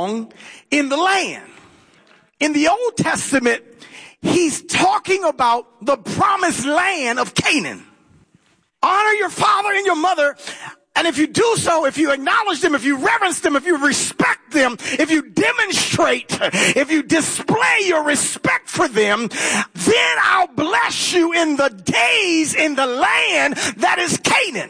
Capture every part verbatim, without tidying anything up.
long in the land. In the Old Testament, he's talking about the promised land of Canaan. Honor your father and your mother. And if you do so, if you acknowledge them, if you reverence them, if you respect them, if you demonstrate, if you display your respect for them, then I'll bless you in the days in the land that is Canaan.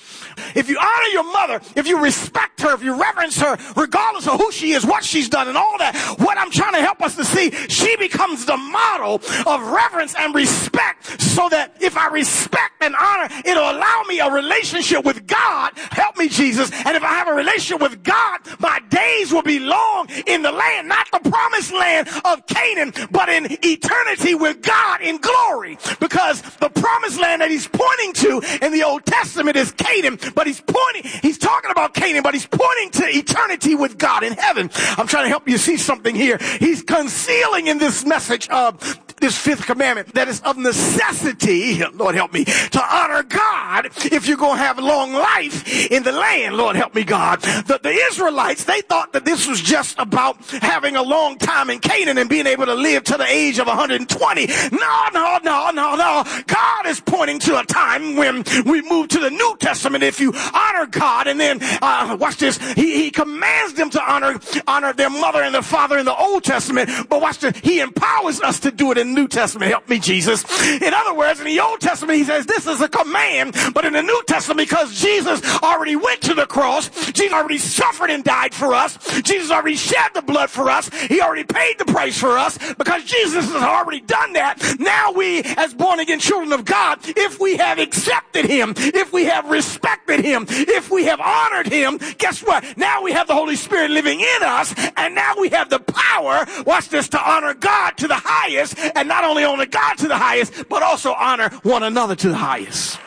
If you honor your mother, if you respect her, if you reverence her, regardless of who she is, what she's done, and all that, what I'm trying to help us to see, she becomes the model of reverence and respect, so that if I respect and honor, it'll allow me a relationship with God. Help me, Jesus. And if I have a relationship with God, my days will be long in the land, not the promised land of Canaan, but in eternity with God in glory. Because the promised land that he's pointing to in the Old Testament is Canaan. But he's pointing, he's talking about Canaan, but he's pointing to eternity with God in heaven. I'm trying to help you see something here. He's concealing in this message of this fifth commandment that is of necessity, Lord help me, to honor God if you're going to have long life in the land. Lord help me, God. The, the Israelites, they thought that this was just about having a long time in Canaan and being able to live to the age of one hundred twenty. No, no, no, no, no. God is pointing to a time when we move to the New Testament. If you honor God, and then uh, watch this, he, he commands them to honor honor their mother and their father in the Old Testament, but watch this, he empowers us to do it in the New Testament. Help me, Jesus. In other words, in the Old Testament, he says this is a command, but in the New Testament, because Jesus already went to the cross, Jesus already suffered and died for us, Jesus already shed the blood for us, he already paid the price for us, because Jesus has already done that. Now we, as born again children of God, if we have accepted him, if we have respected him, if we have honored him, guess what? Now we have the Holy Spirit living in us, and now we have the power, watch this, to honor God to the highest, and not only honor God to the highest, but also honor one another to the highest.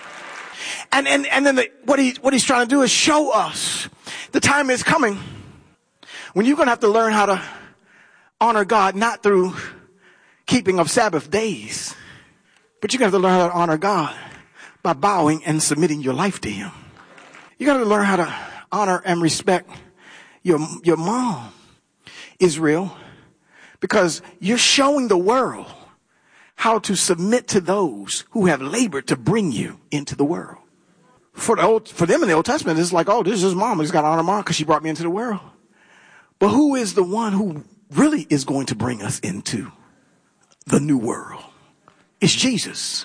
And and and then the, what he what he's trying to do is show us the time is coming when you're going to have to learn how to honor God, not through keeping of Sabbath days, but you're going to have to learn how to honor God by bowing and submitting your life to him. You're going to learn how to honor and respect your your mom, Israel, because you're showing the world how to submit to those who have labored to bring you into the world. For the old, for them in the Old Testament, it's like, oh, this is mom. He's got to honor mom because she brought me into the world. But who is the one who really is going to bring us into the new world? It's Jesus.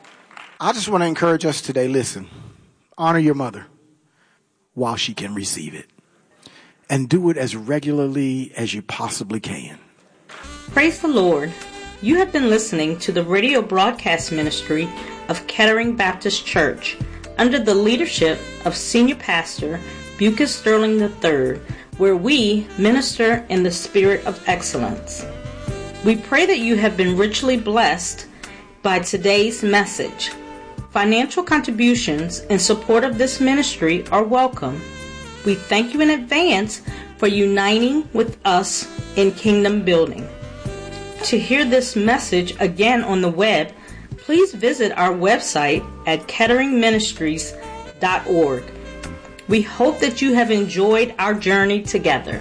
I just want to encourage us today. Listen, honor your mother while she can receive it, and do it as regularly as you possibly can. Praise the Lord. You have been listening to the radio broadcast ministry of Kettering Baptist Church under the leadership of Senior Pastor Bucus Sterling the third, where we minister in the spirit of excellence. We pray that you have been richly blessed by today's message. Financial contributions in support of this ministry are welcome. We thank you in advance for uniting with us in kingdom building. To hear this message again on the web, please visit our website at kettering ministries dot org. We hope that you have enjoyed our journey together,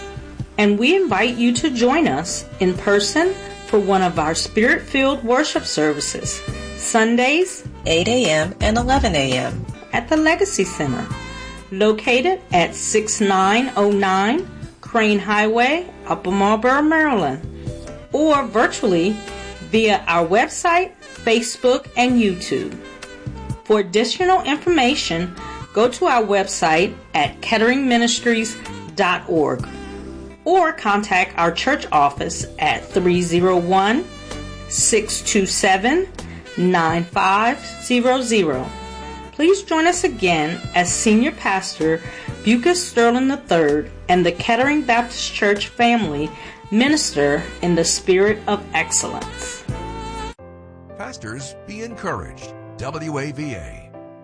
and we invite you to join us in person for one of our spirit-filled worship services, Sundays, eight a.m. and eleven a.m. at the Legacy Center, located at sixty-nine oh nine Crane Highway, Upper Marlboro, Maryland, or virtually via our website, Facebook, and YouTube. For additional information, go to our website at kettering ministries dot org or contact our church office at three oh one, six two seven, nine five zero zero. Please join us again as Senior Pastor Bucus Sterling the third and the Kettering Baptist Church family minister in the spirit of excellence. Pastors, be encouraged. W A V A.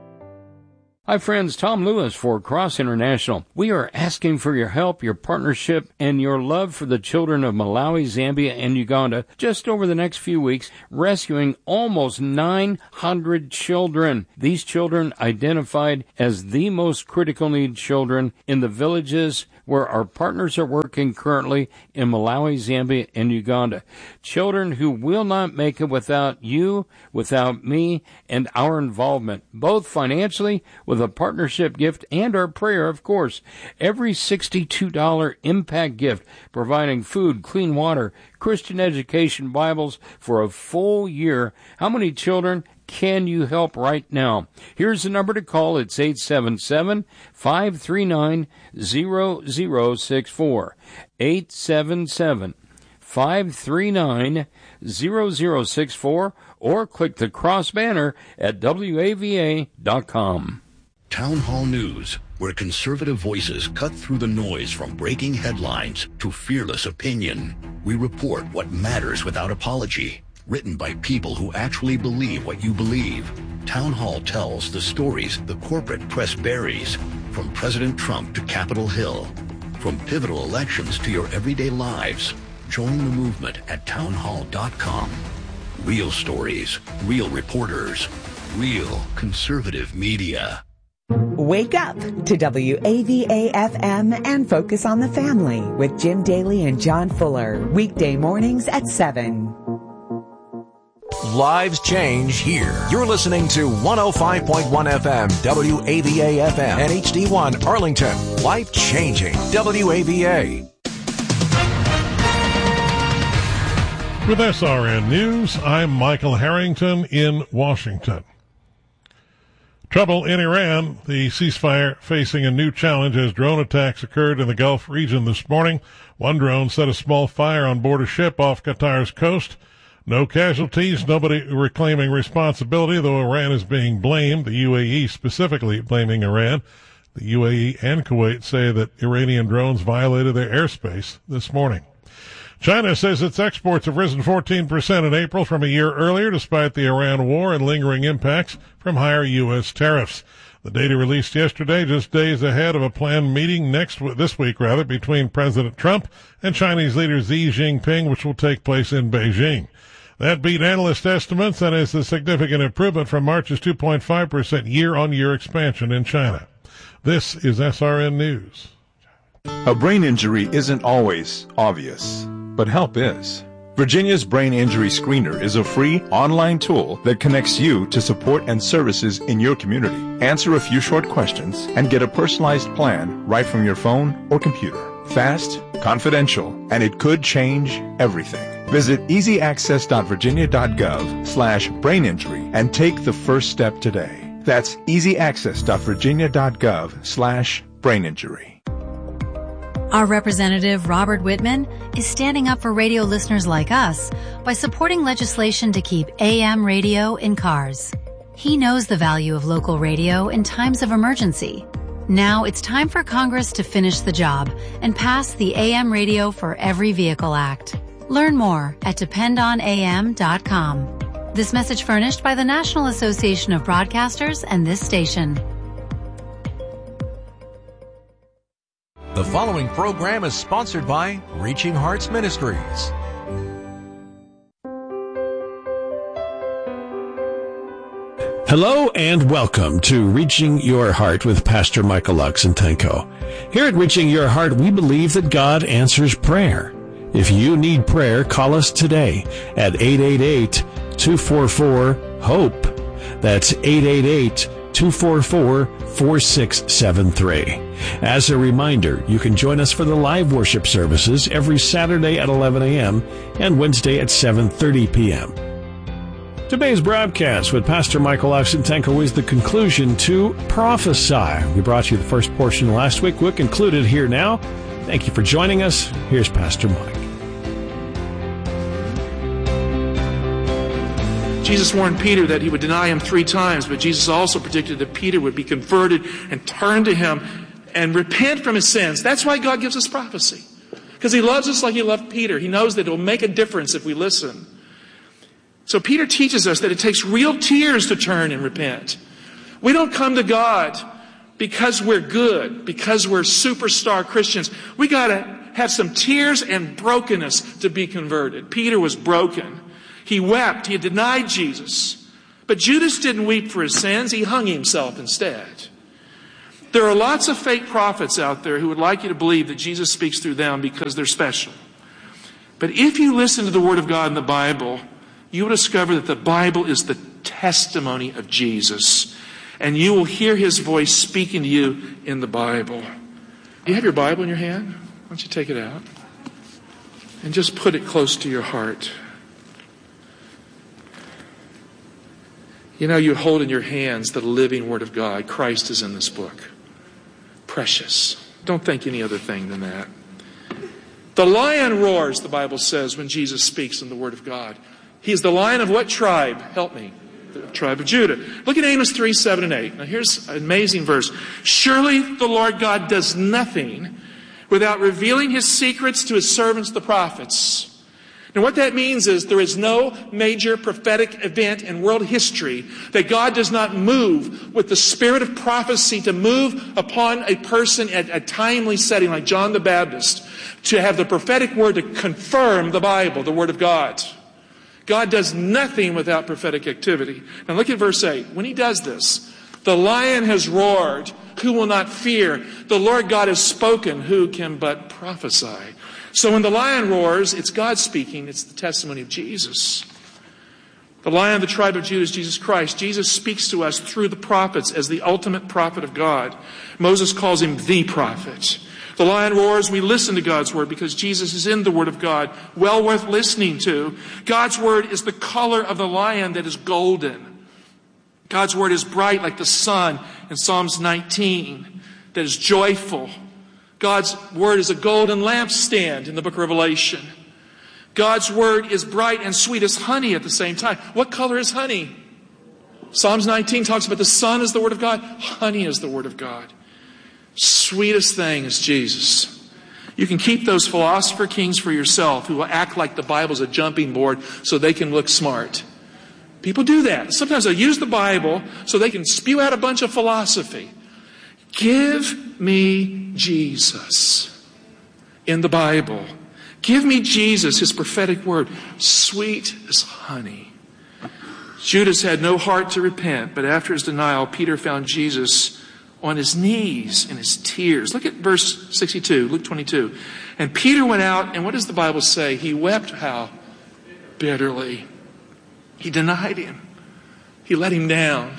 Hi friends, Tom Lewis for Cross International. We are asking for your help, your partnership, and your love for the children of Malawi, Zambia, and Uganda just over the next few weeks, rescuing almost nine hundred children. These children identified as the most critical need children in the villages where our partners are working currently in Malawi, Zambia, and Uganda. Children who will not make it without you, without me, and our involvement, both financially with a partnership gift and our prayer, of course. Every sixty-two dollars impact gift, providing food, clean water, Christian education, Bibles for a full year. How many children can you help right now? Here's the number to call. It's eight seven seven, five three nine, zero zero six four. eight seven seven, five three nine, zero zero six four, or click the cross banner at W A V A dot com. Town Hall News, where conservative voices cut through the noise from breaking headlines to fearless opinion. We report what matters without apology. Written by people who actually believe what you believe. Town Hall tells the stories the corporate press buries, from President Trump to Capitol Hill, from pivotal elections to your everyday lives. Join the movement at town hall dot com. Real stories, real reporters, real conservative media. Wake up to W A V A F M and Focus on the Family with Jim Daly and John Fuller. Weekday mornings at seven. Lives change here. You're listening to one oh five point one F M, W A V A F M, and H D one Arlington. Life changing. W A V A. With S R N News, I'm Michael Harrington in Washington. Trouble in Iran. The ceasefire facing a new challenge as drone attacks occurred in the Gulf region this morning. One drone set a small fire on board a ship off Qatar's coast. No casualties, nobody reclaiming responsibility, though Iran is being blamed, the U A E specifically blaming Iran. The U A E and Kuwait say that Iranian drones violated their airspace this morning. China says its exports have risen fourteen percent in April from a year earlier, despite the Iran war and lingering impacts from higher U S tariffs. The data released yesterday, just days ahead of a planned meeting next this week, rather, between President Trump and Chinese leader Xi Jinping, which will take place in Beijing. That beat analyst estimates and is a significant improvement from March's two point five percent year-on-year expansion in China. This is S R N News. A brain injury isn't always obvious, but help is. Virginia's Brain Injury Screener is a free online tool that connects you to support and services in your community. Answer a few short questions and get a personalized plan right from your phone or computer. Fast, confidential, and it could change everything. Visit easyaccess.virginia.gov slash brain injury and take the first step today. That's easyaccess.virginia.gov slash brain injury. Our representative, Robert Whitman, is standing up for radio listeners like us by supporting legislation to keep A M radio in cars. He knows the value of local radio in times of emergency. Now it's time for Congress to finish the job and pass the A M Radio for Every Vehicle Act. Learn more at depend on A M dot com. This message furnished by the National Association of Broadcasters and this station. The following program is sponsored by Reaching Hearts Ministries. Hello and welcome to Reaching Your Heart with Pastor Michael Oxentenko. Here at Reaching Your Heart, we believe that God answers prayer. If you need prayer, call us today at eight eight eight, two four four, HOPE. That's eight eight eight, two four four, four six seven three. As a reminder, you can join us for the live worship services every Saturday at eleven a.m. and Wednesday at seven thirty p.m. Today's broadcast with Pastor Michael Oxentenko is the conclusion to Prophesy. We brought you the first portion last week. We'll conclude it here now. Thank you for joining us. Here's Pastor Mike. Jesus warned Peter that he would deny him three times, but Jesus also predicted that Peter would be converted and turn to him and repent from his sins. That's why God gives us prophecy, because he loves us like he loved Peter. He knows that it will make a difference if we listen. So Peter teaches us that it takes real tears to turn and repent. We don't come to God because we're good, because we're superstar Christians. We got to have some tears and brokenness to be converted. Peter was broken. He wept. He had denied Jesus. But Judas didn't weep for his sins. He hung himself instead. There are lots of fake prophets out there who would like you to believe that Jesus speaks through them because they're special. But if you listen to the Word of God in the Bible, you will discover that the Bible is the testimony of Jesus. And you will hear His voice speaking to you in the Bible. Do you have your Bible in your hand? Why don't you take it out and just put it close to your heart. You know, you hold in your hands the living Word of God. Christ is in this book. Precious. Don't think any other thing than that. The lion roars, the Bible says, when Jesus speaks in the Word of God. He is the lion of what tribe? Help me. The tribe of Judah. Look at Amos three, seven, and eight. Now here's an amazing verse. Surely the Lord God does nothing without revealing His secrets to His servants, the prophets. Now what that means is there is no major prophetic event in world history that God does not move with the spirit of prophecy to move upon a person at a timely setting like John the Baptist to have the prophetic word to confirm the Bible, the Word of God. God does nothing without prophetic activity. Now look at verse eight. When He does this, the lion has roared. Who will not fear? The Lord God has spoken. Who can but prophesy? So when the lion roars, it's God speaking. It's the testimony of Jesus. The lion of the tribe of Judah is Jesus Christ. Jesus speaks to us through the prophets as the ultimate prophet of God. Moses calls Him the prophet. The lion roars. We listen to God's word because Jesus is in the Word of God. Well worth listening to. God's word is the color of the lion that is golden. God's word is bright like the sun in Psalms nineteen, that is joyful. God's word is a golden lampstand in the book of Revelation. God's word is bright and sweet as honey at the same time. What color is honey? Psalms nineteen talks about the sun is the Word of God. Honey is the Word of God. Sweetest thing is Jesus. You can keep those philosopher kings for yourself who will act like the Bible's a jumping board so they can look smart. People do that. Sometimes they'll use the Bible so they can spew out a bunch of philosophy. Give me Jesus in the Bible. Give me Jesus, His prophetic word, sweet as honey. Judas had no heart to repent, but after his denial, Peter found Jesus on his knees in his tears. Look at verse sixty-two, Luke twenty-two. And Peter went out, and what does the Bible say? He wept how? Bitterly. He denied Him. He let Him down.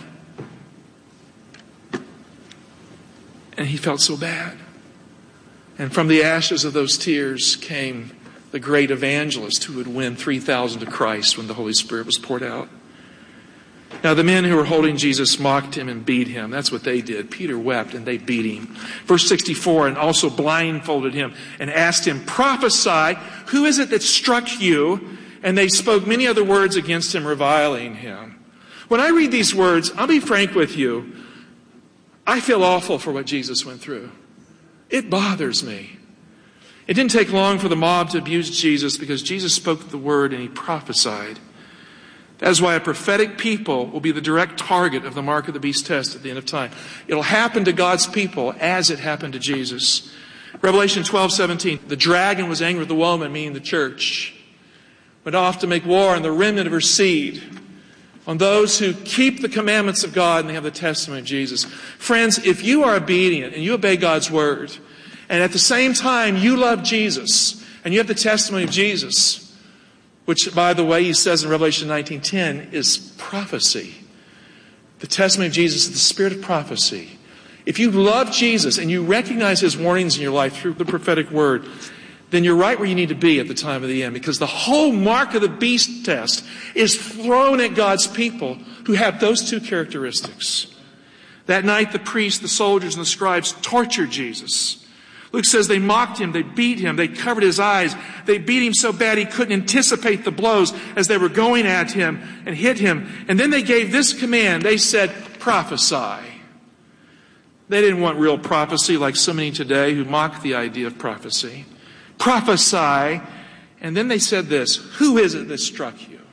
And he felt so bad. And from the ashes of those tears came the great evangelist who would win three thousand to Christ when the Holy Spirit was poured out. Now the men who were holding Jesus mocked Him and beat Him. That's what they did. Peter wept and they beat Him. Verse sixty-four, and also blindfolded Him and asked Him, prophesy, who is it that struck you? And they spoke many other words against Him, reviling Him. When I read these words, I'll be frank with you, I feel awful for what Jesus went through. It bothers me. It didn't take long for the mob to abuse Jesus because Jesus spoke the word and He prophesied. That is why a prophetic people will be the direct target of the mark of the beast test at the end of time. It'll happen to God's people as it happened to Jesus. Revelation twelve seventeen, the dragon was angry with the woman, meaning the church, went off to make war on the remnant of her seed, on those who keep the commandments of God and they have the testimony of Jesus. Friends, if you are obedient and you obey God's word, and at the same time you love Jesus and you have the testimony of Jesus, which, by the way, He says in Revelation nineteen ten, is prophecy. The testimony of Jesus is the spirit of prophecy. If you love Jesus and you recognize His warnings in your life through the prophetic word, then you're right where you need to be at the time of the end. Because the whole mark of the beast test is thrown at God's people who have those two characteristics. That night, the priests, the soldiers, and the scribes tortured Jesus. Luke says they mocked Him, they beat Him, they covered His eyes. They beat Him so bad He couldn't anticipate the blows as they were going at Him and hit Him. And then they gave this command. They said, prophesy. They didn't want real prophecy like so many today who mock the idea of prophecy. Prophesy. And then they said this, who is it that struck you?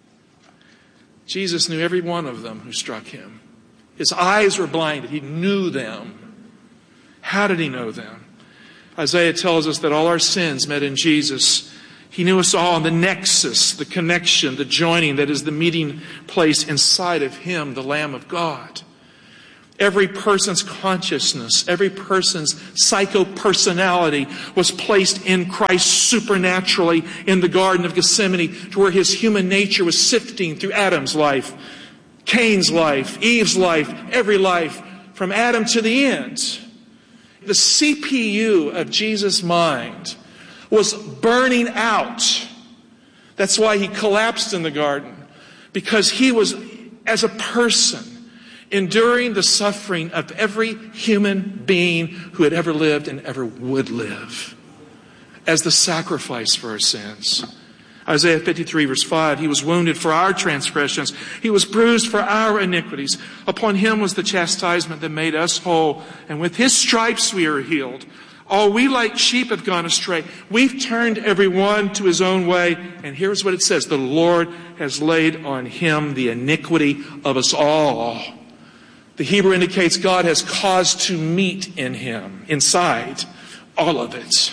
Jesus knew every one of them who struck Him. His eyes were blinded. He knew them. How did He know them? Isaiah tells us that all our sins met in Jesus. He knew us all in the nexus, the connection, the joining that is the meeting place inside of Him, the Lamb of God. Every person's consciousness, every person's psycho-personality was placed in Christ supernaturally in the Garden of Gethsemane, to where his human nature was sifting through Adam's life, Cain's life, Eve's life, every life, from Adam to the end. The C P U of Jesus' mind was burning out. That's why he collapsed in the garden, because he was, as a person, enduring the suffering of every human being who had ever lived and ever would live, as the sacrifice for our sins. Isaiah fifty-three verse five, he was wounded for our transgressions. He was bruised for our iniquities. Upon him was the chastisement that made us whole. And with his stripes we are healed. All we like sheep have gone astray. We've turned every one to his own way. And here's what it says. The Lord has laid on him the iniquity of us all. The Hebrew indicates God has caused to meet in him, inside, all of it.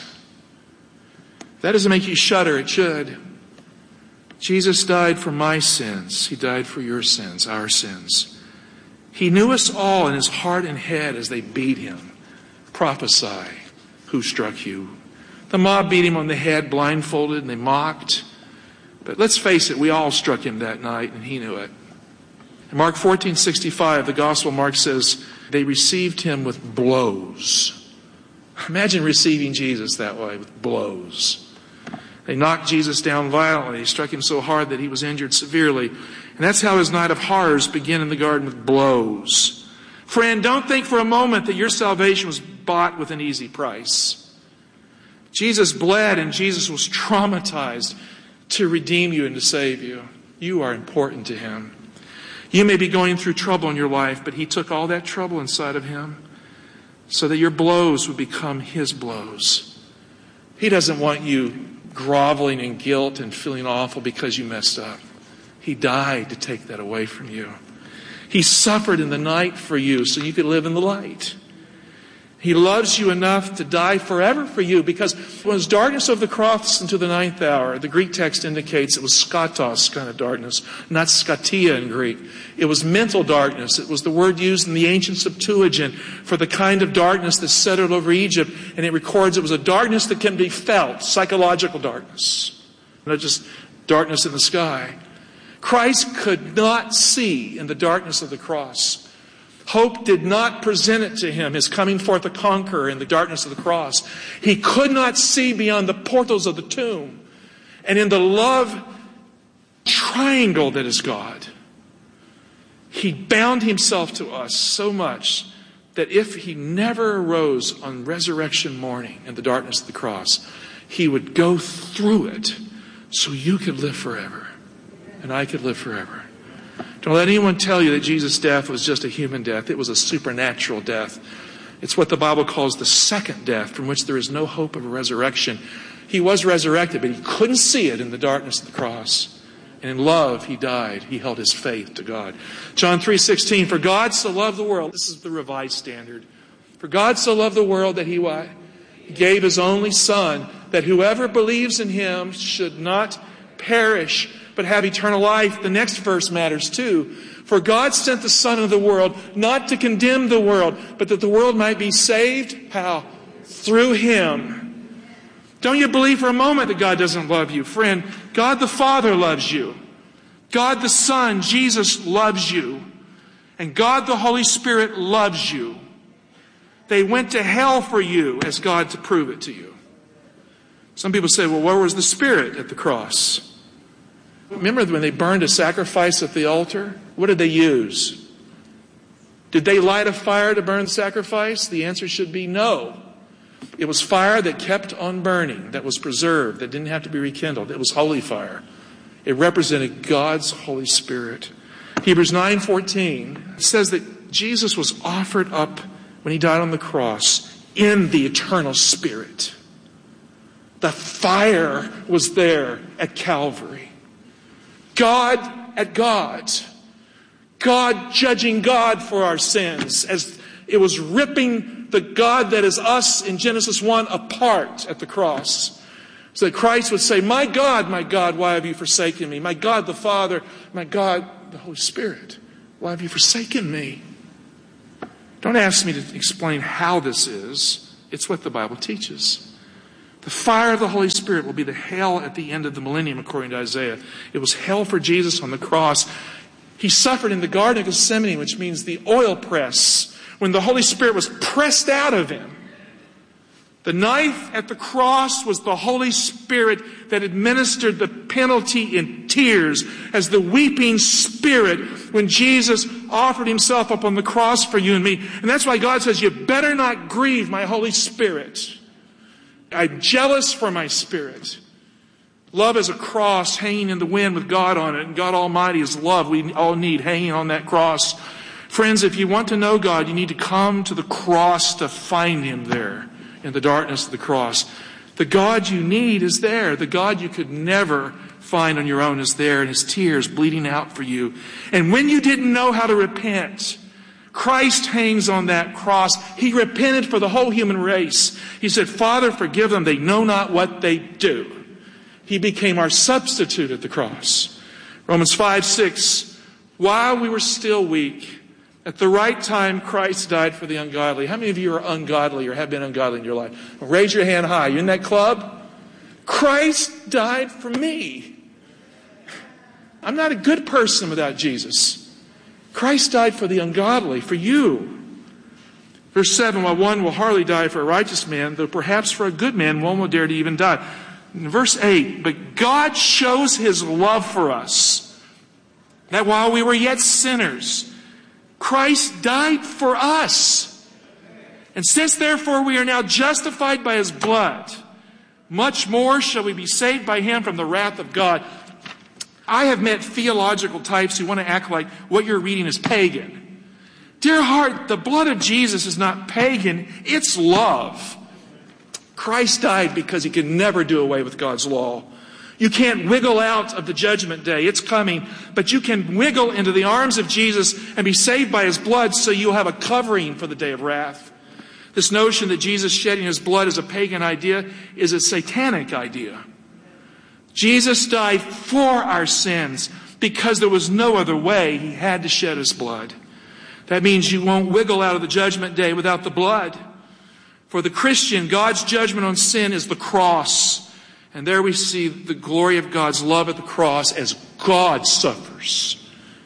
That doesn't make you shudder. It should. Jesus died for my sins. He died for your sins, our sins. He knew us all in his heart and head as they beat him. Prophesy, who struck you? The mob beat him on the head, blindfolded, and they mocked. But let's face it, we all struck him that night, and he knew it. In Mark fourteen sixty-five, the Gospel of Mark says, they received him with blows. Imagine receiving Jesus that way, with blows. They knocked Jesus down violently. They struck him so hard that he was injured severely. And that's how his night of horrors began in the garden, with blows. Friend, don't think for a moment that your salvation was bought with an easy price. Jesus bled and Jesus was traumatized to redeem you and to save you. You are important to him. You may be going through trouble in your life, but he took all that trouble inside of him so that your blows would become his blows. He doesn't want you groveling in guilt and feeling awful because you messed up. He died to take that away from you. He suffered in the night for you so you could live in the light. He loves you enough to die forever for you, because it was darkness of the cross until the ninth hour. The Greek text indicates it was skatos kind of darkness, not skatia in Greek. It was mental darkness. It was the word used in the ancient Septuagint for the kind of darkness that settled over Egypt. And it records it was a darkness that can be felt, psychological darkness, not just darkness in the sky. Christ could not see in the darkness of the cross. Hope did not present it to him, his coming forth a conqueror in the darkness of the cross. He could not see beyond the portals of the tomb. And in the love triangle that is God, he bound himself to us so much that if he never arose on resurrection morning in the darkness of the cross, he would go through it so you could live forever and I could live forever. Don't let anyone tell you that Jesus' death was just a human death. It was a supernatural death. It's what the Bible calls the second death, from which there is no hope of a resurrection. He was resurrected, but he couldn't see it in the darkness of the cross. And in love, he died. He held his faith to God. John three sixteen, for God so loved the world. This is the Revised Standard. For God so loved the world that he what? He gave his only Son, that whoever believes in him should not perish, but have eternal life. The next verse matters too. For God sent the Son of the world, not to condemn the world, but that the world might be saved. How? Through him. Don't you believe for a moment that God doesn't love you. Friend, God the Father loves you. God the Son, Jesus, loves you. And God the Holy Spirit loves you. They went to hell for you as God to prove it to you. Some people say, well, where was the Spirit at the cross? Remember when they burned a sacrifice at the altar? What did they use? Did they light a fire to burn the sacrifice? The answer should be no. It was fire that kept on burning, that was preserved, that didn't have to be rekindled. It was holy fire. It represented God's Holy Spirit. Hebrews nine fourteen says that Jesus was offered up when he died on the cross in the eternal Spirit. The fire was there at Calvary. God at God. God judging God for our sins as it was ripping the God that is us in Genesis one apart at the cross. So that Christ would say, my God, my God, why have you forsaken me? My God the Father, my God the Holy Spirit, why have you forsaken me? Don't ask me to explain how this is. It's what the Bible teaches. The fire of the Holy Spirit will be the hell at the end of the millennium, according to Isaiah. It was hell for Jesus on the cross. He suffered in the Garden of Gethsemane, which means the oil press, when the Holy Spirit was pressed out of him. The knife at the cross was the Holy Spirit that administered the penalty in tears as the weeping Spirit when Jesus offered himself up on the cross for you and me. And that's why God says, you better not grieve my Holy Spirit. I'm jealous for my Spirit. Love is a cross hanging in the wind with God on it. And God Almighty is love we all need hanging on that cross. Friends, if you want to know God, you need to come to the cross to find Him there in the darkness of the cross. The God you need is there. The God you could never find on your own is there, and His tears bleeding out for you. And when you didn't know how to repent, Christ hangs on that cross. He repented for the whole human race. He said, Father, forgive them. They know not what they do. He became our substitute at the cross. Romans five six, while we were still weak, at the right time, Christ died for the ungodly. How many of you are ungodly or have been ungodly in your life? Well, raise your hand high. You in that club? Christ died for me. I'm not a good person without Jesus. Christ died for the ungodly, for you. Verse seven, while one will hardly die for a righteous man, though perhaps for a good man one will dare to even die. In verse eight, but God shows His love for us, that while we were yet sinners, Christ died for us. And since therefore we are now justified by His blood, much more shall we be saved by Him from the wrath of God. I have met theological types who want to act like what you're reading is pagan. Dear heart, the blood of Jesus is not pagan, it's love. Christ died because He could never do away with God's law. You can't wiggle out of the judgment day. It's coming. But you can wiggle into the arms of Jesus and be saved by His blood so you'll have a covering for the day of wrath. This notion that Jesus shedding His blood is a pagan idea is a satanic idea. Jesus died for our sins because there was no other way. He had to shed His blood. That means you won't wiggle out of the judgment day without the blood. For the Christian, God's judgment on sin is the cross. And there we see the glory of God's love at the cross as God suffers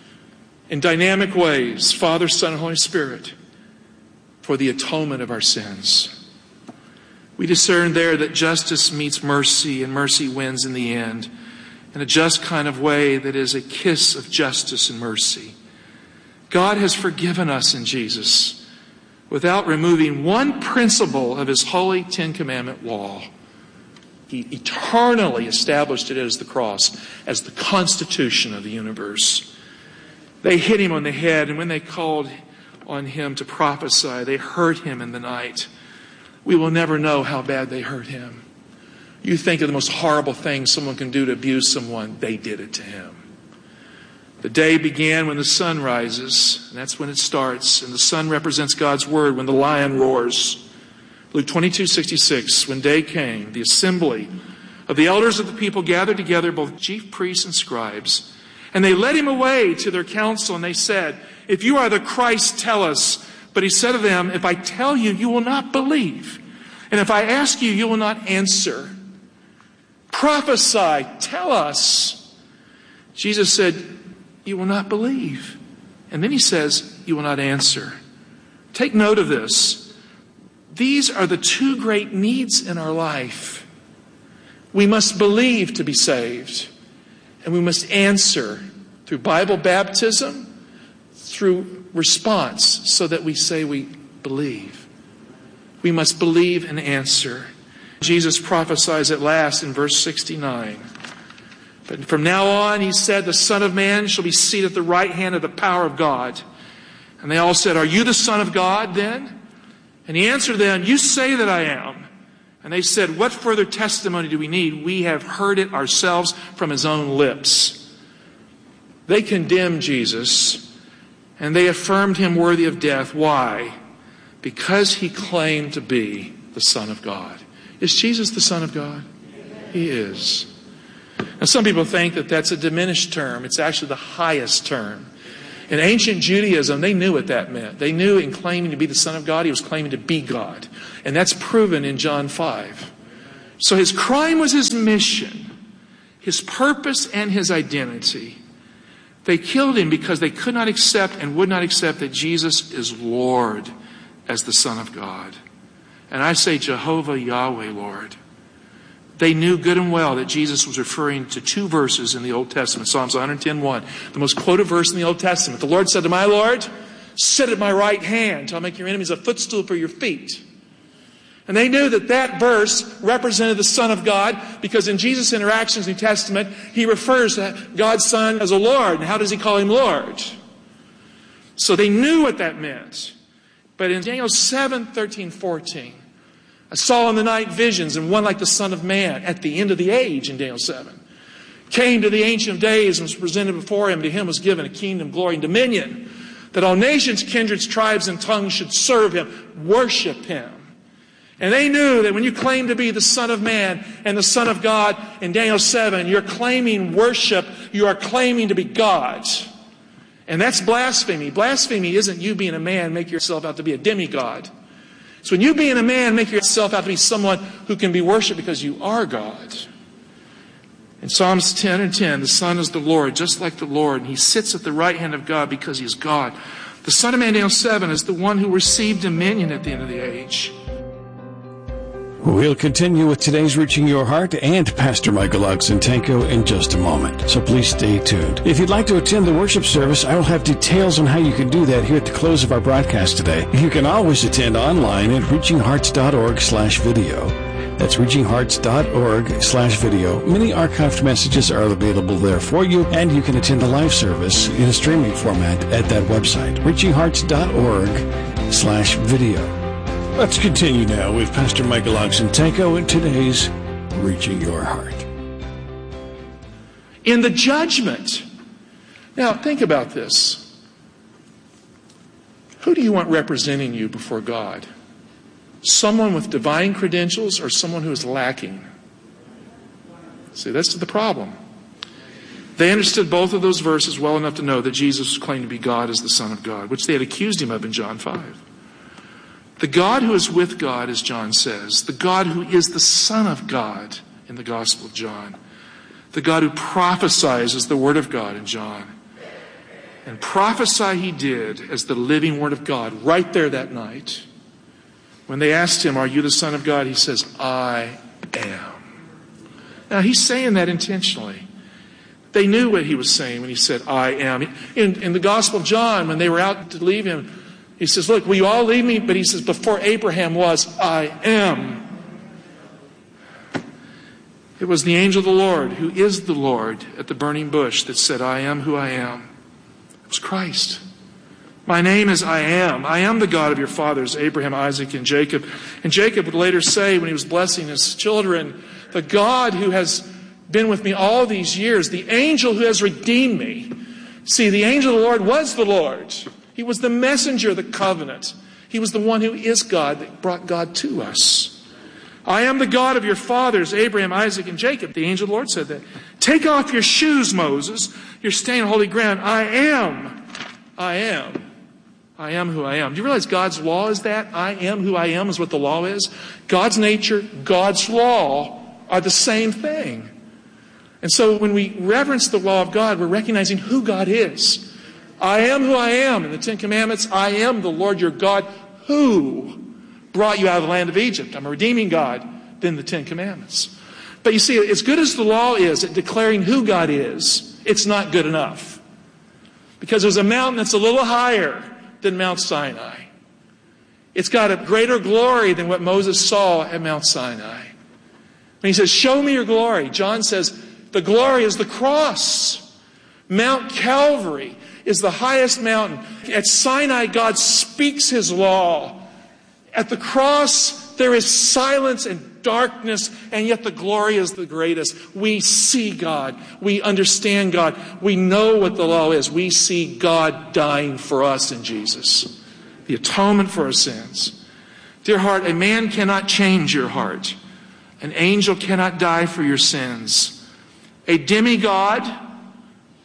in dynamic ways, Father, Son, and Holy Spirit, for the atonement of our sins. We discern there that justice meets mercy, and mercy wins in the end, in a just kind of way that is a kiss of justice and mercy. God has forgiven us in Jesus without removing one principle of His holy Ten Commandment law. He eternally established it as the cross, as the constitution of the universe. They hit Him on the head, and when they called on Him to prophesy, they hurt Him in the night. We will never know how bad they hurt Him. You think of the most horrible thing someone can do to abuse someone, they did it to Him. The day began when the sun rises, and that's when it starts, and the sun represents God's word when the lion roars. Luke twenty-two sixty-six, when day came, the assembly of the elders of the people gathered together, both chief priests and scribes, and they led Him away to their council, and they said, if you are the Christ, tell us. But He said to them, if I tell you, you will not believe. And if I ask you, you will not answer. Prophesy, tell us. Jesus said, you will not believe. And then He says, you will not answer. Take note of this. These are the two great needs in our life. We must believe to be saved, and we must answer through Bible baptism, through response, so that we say we believe. We must believe and answer. Jesus prophesies at last in verse sixty-nine. But from now on, He said, the Son of Man shall be seated at the right hand of the power of God. And they all said, are you the Son of God then? And He answered them, you say that I am. And they said, what further testimony do we need? We have heard it ourselves from His own lips. They condemned Jesus, and they affirmed Him worthy of death. Why? Because He claimed to be the Son of God. Is Jesus the Son of God? He is. Now, some people think that that's a diminished term. It's actually the highest term. In ancient Judaism, they knew what that meant. They knew in claiming to be the Son of God, he was claiming to be God. And that's proven in John five. So his crime was his mission, his purpose and his identity. They killed him because they could not accept and would not accept that Jesus is Lord as the Son of God. And I say Jehovah Yahweh, Lord. They knew good and well that Jesus was referring to two verses in the Old Testament. Psalms one ten one, the most quoted verse in the Old Testament. The Lord said to my Lord, sit at my right hand till I make your enemies a footstool for your feet. And they knew that that verse represented the Son of God because in Jesus' interactions in the New Testament, he refers to God's Son as a Lord. And how does he call him Lord? So they knew what that meant. But in Daniel seven, thirteen, fourteen, I saw in the night visions, and one like the Son of Man at the end of the age in Daniel seven came to the Ancient of Days and was presented before him. To him was given a kingdom, glory, and dominion, that all nations, kindreds, tribes, and tongues should serve him, worship him. And they knew that when you claim to be the Son of Man and the Son of God in Daniel seven, you're claiming worship, you are claiming to be God. And that's blasphemy. Blasphemy isn't you being a man, make yourself out to be a demigod. So when you being a man, make yourself out to be someone who can be worshipped because you are God. In Psalms ten and ten, the Son is the Lord, just like the Lord. And he sits at the right hand of God because he is God. The Son of Man, Daniel seven, is the one who received dominion at the end of the age. We'll continue with today's Reaching Your Heart and Pastor Michael Oxentenko in just a moment, so please stay tuned. If you'd like to attend the worship service, I will have details on how you can do that here at the close of our broadcast today. You can always attend online at reachinghearts.org slash video. That's reachinghearts.org slash video. Many archived messages are available there for you, and you can attend the live service in a streaming format at that website, reachinghearts.org slash video. Let's continue now with Pastor Michael Oxentenko in today's Reaching Your Heart. In the judgment. Now, think about this. Who do you want representing you before God? Someone with divine credentials or someone who is lacking? See, that's the problem. They understood both of those verses well enough to know that Jesus claimed to be God as the Son of God, which they had accused him of in John five. The God who is with God, as John says, the God who is the Son of God in the Gospel of John, the God who prophesies as the Word of God in John. And prophesy he did as the living Word of God right there that night. When they asked him, are you the Son of God? He says, I am. Now he's saying that intentionally. They knew what he was saying when he said, I am. In, in the Gospel of John, when they were out to leave him, he says, look, will you all leave me? But he says, before Abraham was, I am. It was the angel of the Lord, who is the Lord, at the burning bush that said, I am who I am. It was Christ. My name is I am. I am the God of your fathers, Abraham, Isaac, and Jacob. And Jacob would later say, when he was blessing his children, the God who has been with me all these years, the angel who has redeemed me. See, the angel of the Lord was the Lord. He was the messenger of the covenant. He was the one who is God that brought God to us. I am the God of your fathers, Abraham, Isaac, and Jacob. The angel of the Lord said that. Take off your shoes, Moses. You're staying on holy ground. I am. I am. I am who I am. Do you realize God's law is that? I am who I am is what the law is. God's nature, God's law are the same thing. And so when we reverence the law of God, we're recognizing who God is. I am who I am. In the Ten Commandments, I am the Lord your God who brought you out of the land of Egypt. I'm a redeeming God. Then the Ten Commandments. But you see, as good as the law is at declaring who God is, it's not good enough. Because there's a mountain that's a little higher than Mount Sinai. It's got a greater glory than what Moses saw at Mount Sinai. When he says, show me your glory, John says, the glory is the cross. Mount Calvary is the highest mountain. At Sinai, God speaks his law. At the cross, there is silence and darkness, and yet the glory is the greatest. We see God. We understand God. We know what the law is. We see God dying for us in Jesus. The atonement for our sins. Dear heart, a man cannot change your heart. An angel cannot die for your sins. A demigod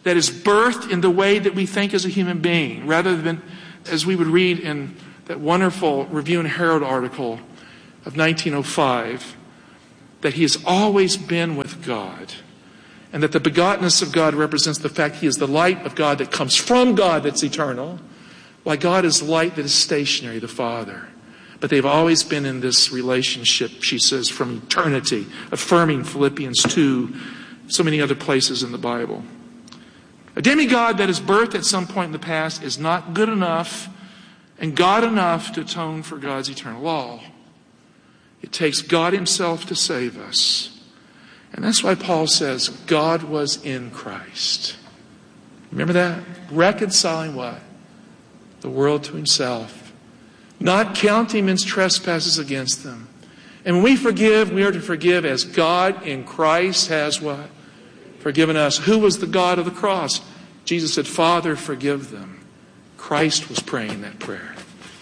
that is birthed in the way that we think as a human being, rather than, as we would read in that wonderful Review and Herald article of nineteen oh five, that he has always been with God, and that the begottenness of God represents the fact he is the light of God that comes from God that's eternal, while God is light that is stationary, the Father. But they've always been in this relationship, she says, from eternity, affirming Philippians two, so many other places in the Bible. A demigod that is birthed at some point in the past is not good enough and God enough to atone for God's eternal law. It takes God himself to save us. And that's why Paul says God was in Christ. Remember that? Reconciling what? The world to himself. Not counting men's trespasses against them. And when we forgive, we are to forgive as God in Christ has what? Forgiven us. Who was the God of the cross? Jesus said, Father, forgive them. Christ was praying that prayer.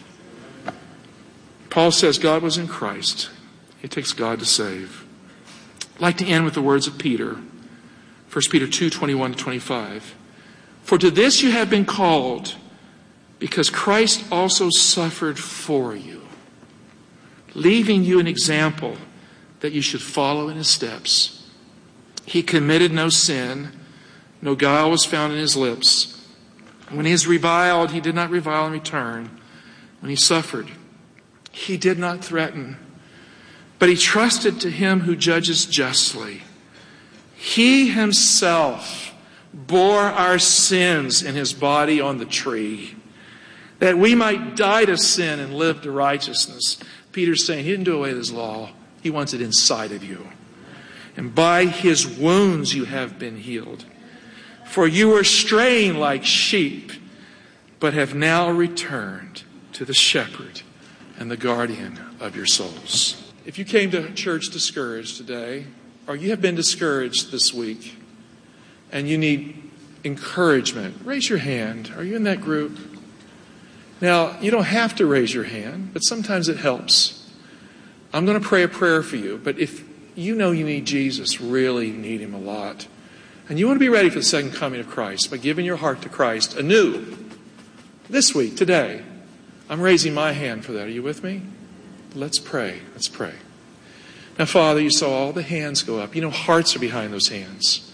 Paul says God was in Christ. It takes God to save. I'd like to end with the words of Peter. First Peter two, twenty-one to twenty-five. For to this you have been called, because Christ also suffered for you, leaving you an example that you should follow in his steps. He committed no sin, no guile was found in his lips. When he is reviled, he did not revile in return. When he suffered, he did not threaten, but he trusted to him who judges justly. He himself bore our sins in his body on the tree, that we might die to sin and live to righteousness. Peter's saying he didn't do away with his law. He wants it inside of you. And by his wounds you have been healed. For you were straying like sheep, but have now returned to the shepherd and the guardian of your souls. If you came to church discouraged today, or you have been discouraged this week, and you need encouragement, raise your hand. Are you in that group? Now, you don't have to raise your hand, but sometimes it helps. I'm going to pray a prayer for you, but if you know you need Jesus, really need him a lot, and you want to be ready for the second coming of Christ by giving your heart to Christ anew, this week, today, I'm raising my hand for that. Are you with me? Let's pray. Let's pray. Now, Father, you saw all the hands go up. You know, hearts are behind those hands.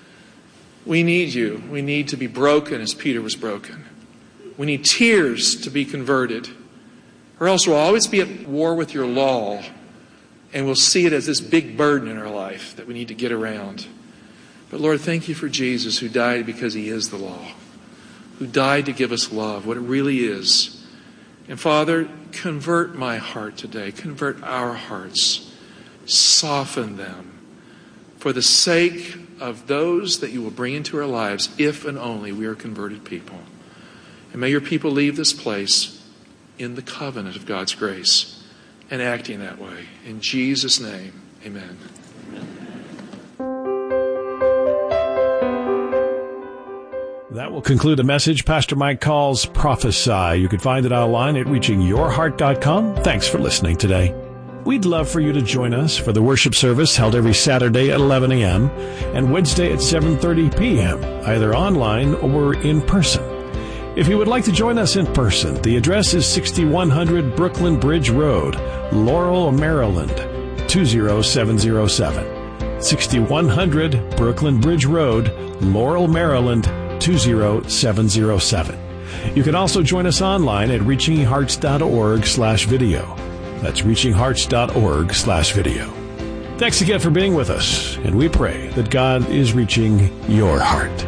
We need you. We need to be broken as Peter was broken. We need tears to be converted, or else we'll always be at war with your law, and we'll see it as this big burden in our life that we need to get around. But Lord, thank you for Jesus, who died because he is the law, who died to give us love, what it really is. And Father, convert my heart today. Convert our hearts. Soften them for the sake of those that you will bring into our lives, if and only we are converted people. And may your people leave this place in the covenant of God's grace and acting that way. In Jesus' name, amen. That will conclude the message Pastor Mike calls Prophesy. You can find it online at reaching your heart dot com. Thanks for listening today. We'd love for you to join us for the worship service held every Saturday at eleven a.m. and Wednesday at seven thirty p.m., either online or in person. If you would like to join us in person, the address is sixty-one hundred Brooklyn Bridge Road, Laurel, Maryland, two zero seven zero seven. sixty-one hundred Brooklyn Bridge Road, Laurel, Maryland, two zero seven zero seven. You can also join us online at reaching hearts dot org slash video. That's reaching hearts dot org slash video. Thanks again for being with us, and we pray that God is reaching your heart.